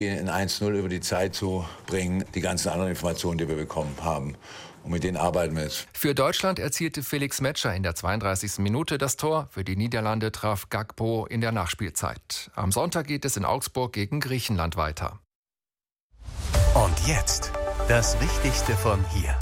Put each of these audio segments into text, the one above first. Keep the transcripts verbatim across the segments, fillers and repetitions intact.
in eins null über die Zeit zu bringen, die ganzen anderen Informationen, die wir bekommen haben. Und mit denen arbeiten wir jetzt. Für Deutschland erzielte Felix Metscher in der zweiunddreißigsten Minute das Tor. Für die Niederlande traf Gakpo in der Nachspielzeit. Am Sonntag geht es in Augsburg gegen Griechenland weiter. Und jetzt das Wichtigste von hier.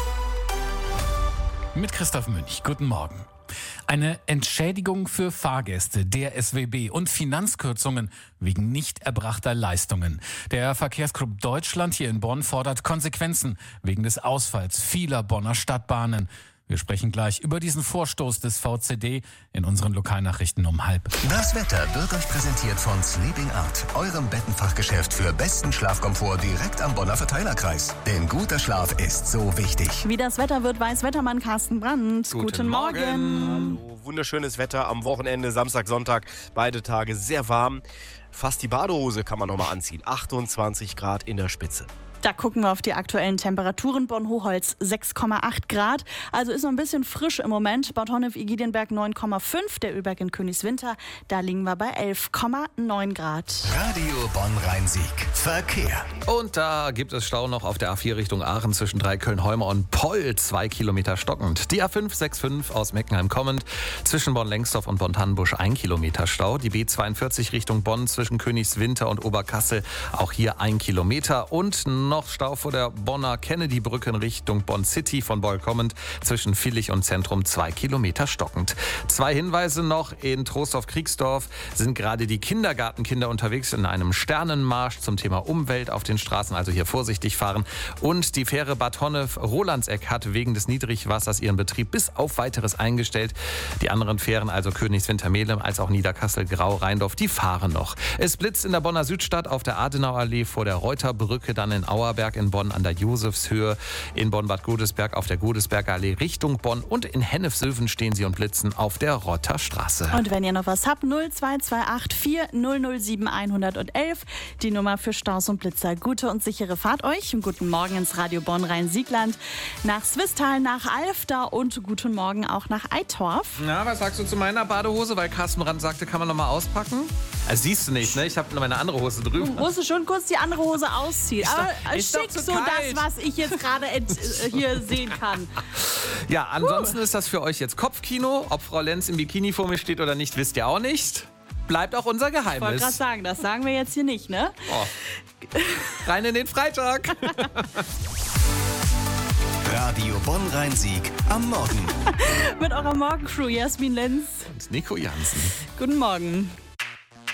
Mit Christoph Münch. Guten Morgen. Eine Entschädigung für Fahrgäste der S W B und Finanzkürzungen wegen nicht erbrachter Leistungen. Der Verkehrsclub Deutschland hier in Bonn fordert Konsequenzen wegen des Ausfalls vieler Bonner Stadtbahnen. Wir sprechen gleich über diesen Vorstoß des V C D in unseren Lokalnachrichten um halb. Das Wetter wird euch präsentiert von Sleeping Art, eurem Bettenfachgeschäft für besten Schlafkomfort direkt am Bonner Verteilerkreis. Denn guter Schlaf ist so wichtig. Wie das Wetter wird, weiß Wettermann Carsten Brandt. Guten Guten Morgen. Hallo, wunderschönes Wetter am Wochenende, Samstag, Sonntag, beide Tage sehr warm. Fast die Badehose kann man noch mal anziehen. achtundzwanzig Grad in der Spitze. Da gucken wir auf die aktuellen Temperaturen. Bonn-Hochholz sechs Komma acht Grad. Also ist noch ein bisschen frisch im Moment. Bad Honnef-Igidienberg neun Komma fünf. Der Ölberg in Königswinter, da liegen wir bei elf Komma neun Grad. Radio Bonn-Rhein-Sieg. Verkehr. Und da gibt es Stau noch auf der A vier Richtung Aachen zwischen Dreiköln-Holmer und Poll. Zwei Kilometer stockend. Die A fünf sechs fünf aus Meckenheim kommend. Zwischen Bonn-Lengsdorf und Bonn-Tannenbusch ein Kilometer Stau. Die B zweiundvierzig Richtung Bonn zwischen Königswinter und Oberkassel. Auch hier ein Kilometer. Und noch Stau vor der Bonner Kennedy-Brücke in Richtung Bonn City von Beul kommend. Zwischen Villich und Zentrum zwei Kilometer stockend. Zwei Hinweise noch. In Troisdorf-Kriegsdorf sind gerade die Kindergartenkinder unterwegs in einem Sternenmarsch zum Thema Umwelt auf den Straßen. Also hier vorsichtig fahren. Und die Fähre Bad Honnef-Rolandseck hat wegen des Niedrigwassers ihren Betrieb bis auf Weiteres eingestellt. Die anderen Fähren, also Königswinter-Melem als auch Niederkassel-Grau-Rheindorf, die fahren noch. Es blitzt in der Bonner Südstadt auf der Adenauerallee vor der Reuterbrücke, dann in Auerberg, in Bonn an der Josefshöhe, in Bonn-Bad Godesberg auf der Godesberger Allee Richtung Bonn und in Hennef-Sülven stehen sie und blitzen auf der Rotter Straße. Und wenn ihr noch was habt, null zwei zwei acht vier null null sieben eins eins eins, die Nummer für Staus und Blitzer. Gute und sichere Fahrt euch und guten Morgen ins Radio Bonn-Rhein-Siegland, nach Swisttal, nach Alfda und guten Morgen auch nach Eitorf. Na, was sagst du zu meiner Badehose? Weil Carsten Brandt sagte, kann man noch mal auspacken? Also siehst du nicht, ne? Ich habe meine andere Hose drüben. Du musst schon kurz die andere Hose ausziehen. Ist Aber doch- ist doch schick zu so kalt. das, was ich jetzt gerade ent- äh, hier sehen kann. Ja, ansonsten ist das für euch jetzt Kopfkino. Ob Frau Lenz im Bikini vor mir steht oder nicht, wisst ihr auch nicht. Bleibt auch unser Ich wollte gerade Geheimnis. sagen, das sagen wir jetzt hier nicht, ne? Oh. Rein in den Freitag. Radio Bonn-Rhein-Sieg am Morgen. Mit eurer Morgencrew, Jasmin Lenz. Und Nico Jansen. Guten Morgen.